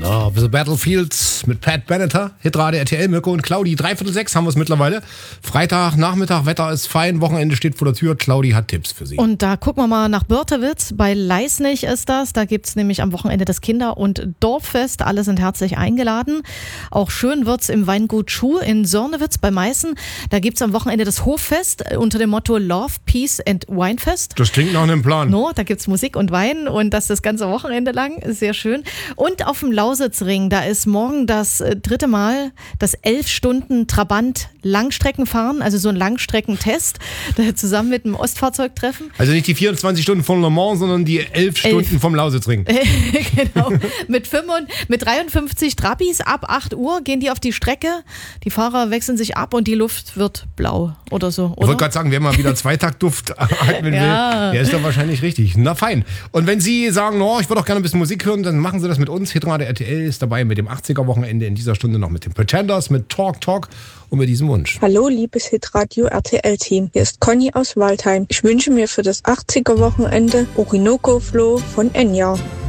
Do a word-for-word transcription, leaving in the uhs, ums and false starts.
Love is a Battlefield mit Pat Benatar, Hitradio R T L, Mirko und Claudi. Dreiviertel sechs haben wir es mittlerweile. Freitag, Nachmittag, Wetter ist fein, Wochenende steht vor der Tür. Claudi hat Tipps für Sie. Und da gucken wir mal nach Börtewitz. Bei Leisnig ist das. Da gibt es nämlich am Wochenende das Kinder- und Dorffest. Alle sind herzlich eingeladen. Auch schön wird's im Weingut Schuh in Sörnewitz bei Meißen. Da gibt es am Wochenende das Hoffest unter dem Motto Love, Peace and Winefest. Das klingt nach einem Plan. No, da gibt es Musik und Wein und das das ganze Wochenende lang. Sehr schön. Und auf dem Lausitzring, da ist morgen das äh, dritte Mal das elf Stunden Trabant Langstreckenfahren, also so ein Langstreckentest, da zusammen mit einem Ostfahrzeugtreffen. Also nicht die vierundzwanzig Stunden von Le Mans, sondern die elf Stunden vom Lausitzring. Genau. Mit, fünfund, mit dreiundfünfzig Trabis ab acht Uhr gehen die auf die Strecke. Die Fahrer wechseln sich ab und die Luft wird blau oder so. Oder? Ich wollte gerade sagen, wer mal wieder Zweitaktduft atmen Ja. will, der ist doch wahrscheinlich richtig. Na fein. Und wenn Sie sagen, oh, ich würde auch gerne ein bisschen Musik hören, dann machen Sie das mit uns. Hitradio R T L ist dabei mit dem achtziger-Wochenende in dieser Stunde noch mit den Pretenders, mit Talk Talk und mit diesem Wunsch. Hallo, liebes Hitradio R T L-Team. Hier ist Conny aus Waldheim. Ich wünsche mir für das achtziger-Wochenende Orinoco Flow von Enya.